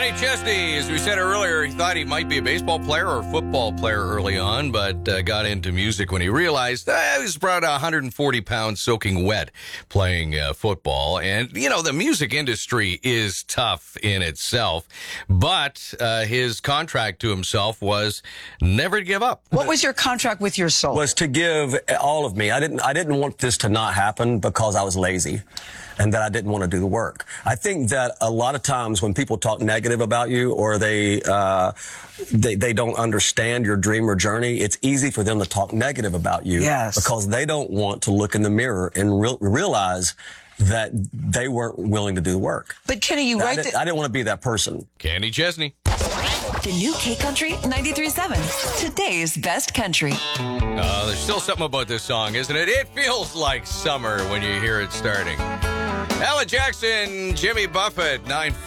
Kenny Chesney, as we said earlier, he thought he might be a baseball player or football player early on, but got into music when he realized he was about 140 pounds soaking wet playing football. And, you know, the music industry is tough in itself, but his contract to himself was never to give up. What was your contract with your soul? Was to give all of me. I didn't want this to not happen because I was lazy and that I didn't want to do the work. I think that a lot of times when people talk negative about you or they don't understand your dream or journey, it's easy for them to talk negative about you. Yes. Because they don't want to look in the mirror and realize that they weren't willing to do the work. But Kenny, I didn't want to be that person. Kenny Chesney. The new K-Country 93.7. Today's best country. There's still something about this song, isn't it? It feels like summer when you hear it starting. Alan Jackson, Jimmy Buffett, 9:40.